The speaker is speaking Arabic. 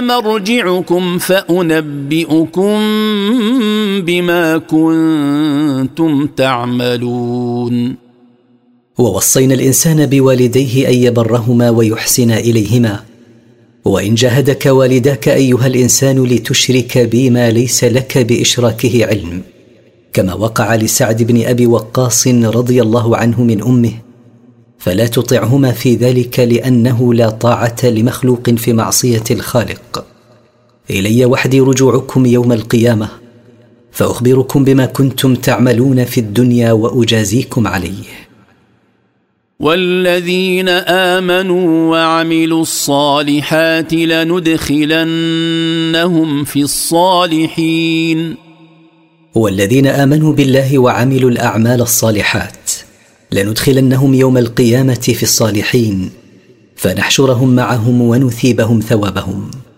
مرجعكم فأنبئكم بما كنتم تعملون. ووصينا الإنسان بوالديه أن يبرهما ويحسن إليهما، وإن جاهدك والداك أيها الإنسان لتشرك بي ما ليس لك بإشراكه علم، كما وقع لسعد بن أبي وقاص رضي الله عنه من أمه، فلا تطعهما في ذلك لأنه لا طاعة لمخلوق في معصية الخالق. إلي وحدي رجوعكم يوم القيامة، فأخبركم بما كنتم تعملون في الدنيا وأجازيكم عليه. والذين آمنوا وعملوا الصالحات لندخلنهم في الصالحين. والذين آمنوا بالله وعملوا الأعمال الصالحات لندخلنهم يوم القيامة في الصالحين، فنحشرهم معهم ونثيبهم ثوابهم.